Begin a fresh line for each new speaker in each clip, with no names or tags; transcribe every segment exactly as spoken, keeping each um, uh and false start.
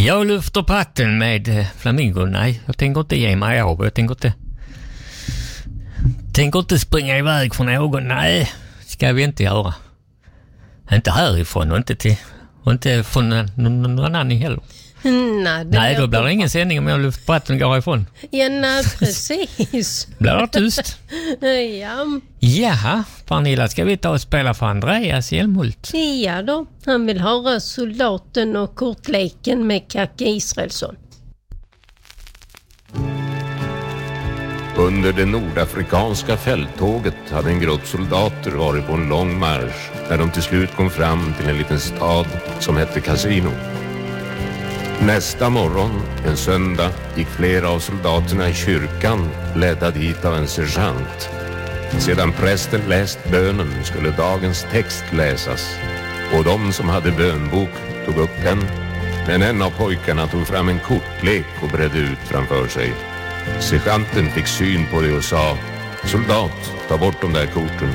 Jag lyfter patten med Flamingo. Nej, jag tänker inte ge mig av. Jag tänker inte, tänker inte springa iväg från någon. Nej, ska vi inte göra. Inte härifrån och inte till och inte från någon, någon annan heller.
Nej,
nej då blir det ingen sändning om jag lyfter patten och går ifrån.
Ja, nej, precis.
Blir det tyst?
Ja.
Jaha, Pernilla, ska vi ta och spela för Andreas Hjelmhult?
Ja då, han vill höra Soldaten och kortleken med Kacke Israelsson.
Under det nordafrikanska fälttåget hade en grupp soldater varit på en lång marsch när de till slut kom fram till en liten stad som hette Casino. Nästa morgon, en söndag, gick flera av soldaterna i kyrkan ledda dit av en sergeant. Sedan prästen läst bönen skulle dagens text läsas och de som hade bönbok tog upp den, men en av pojkarna tog fram en kortlek och bredde ut framför sig. Sergeanten fick syn på det och sa: soldat, ta bort de där korten.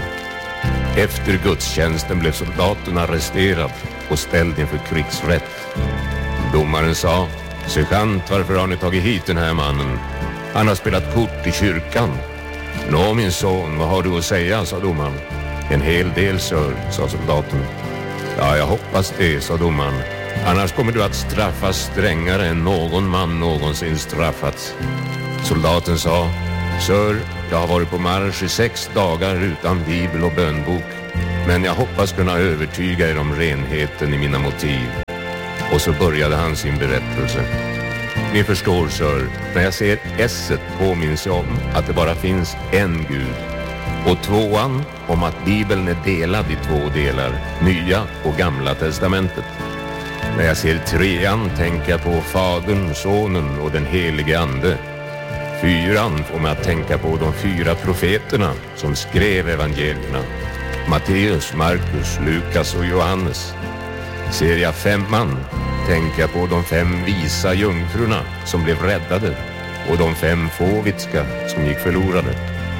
Efter gudstjänsten blev soldaten arresterad och ställd inför krigsrätt. Domaren sa: sergeant, varför har ni tagit hit den här mannen? Han har spelat kort i kyrkan. Nå, min son, vad har du att säga, sa domaren. En hel del, sir, sa soldaten. Ja, jag hoppas det, sa domaren. Annars kommer du att straffas strängare än någon man någonsin straffats. Soldaten sa: sir, jag har varit på marsch i sex dagar utan bibel och bönbok, men jag hoppas kunna övertyga er om renheten i mina motiv. Och så började han sin berättelse. Ni förstår, sir, när jag ser esset påminns jag om att det bara finns en Gud. Och tvåan om att Bibeln är delad i två delar, Nya och Gamla testamentet. När jag ser trean tänker jag på Fadern, Sonen och den helige Ande. Fyran får mig att tänka på de fyra profeterna som skrev evangelierna: Matteus, Markus, Lukas och Johannes. Ser jag femman tänker jag på de fem visa jungfrurna som blev räddade och de fem fåvitska som gick förlorade.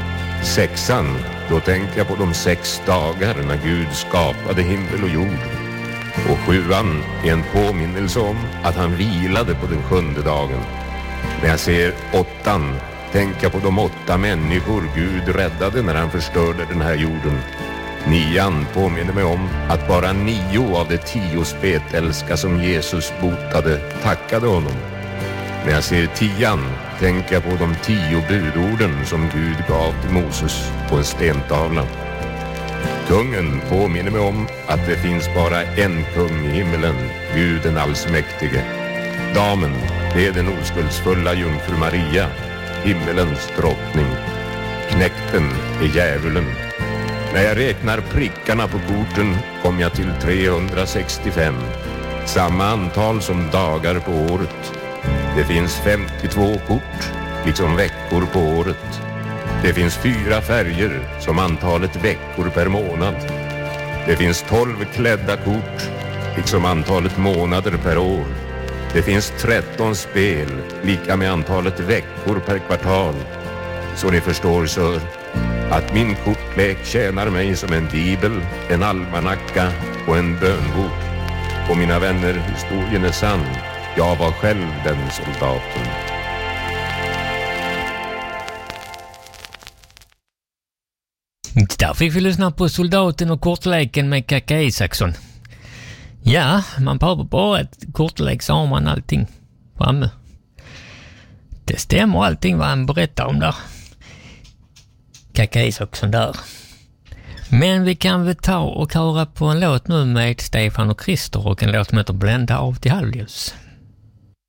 Sexan, då tänker jag på de sex dagar när Gud skapade himmel och jord. Och sjuan är en påminnelse om att han vilade på den sjunde dagen. När jag ser åttan tänker jag på de åtta människor Gud räddade när han förstörde den här jorden. Nian påminner mig om att bara nio av de tio spetälska som Jesus botade tackade honom. När jag ser tian tänker jag på de tio budorden som Gud gav till Moses på en stentavla. Kungen påminner mig om att det finns bara en kung i himmelen, Gud den allsmäktige. Damen, det är den oskuldsfulla jungfru Maria, himmelens drottning. Knäkten är djävulen. När jag räknar prickarna på korten kom jag till trehundrasextiofem. Samma antal som dagar på året. Det finns femtiotvå kort, liksom veckor på året. Det finns fyra färger som antalet veckor per månad. Det finns tolv klädda kort, liksom antalet månader per år. Det finns tretton spel, lika med antalet veckor per kvartal. Så ni förstår, sir, att min kortlek tjänar mig som en bibel, en almanacka och en bönbok. Och mina vänner, historien är sann. Jag var själv den soldaten.
Där fick vi lyssna på Soldaten och kortleken med Kacke Isaksson. Ja, man behöver bara ett kortlek så har man allting framme. Det stämmer allting vad han berättar om där. Kacke Isaksson där. Men vi kan väl ta och köra på en låt nu med Stefan och Christer och en låt som heter Blända av till halvljus.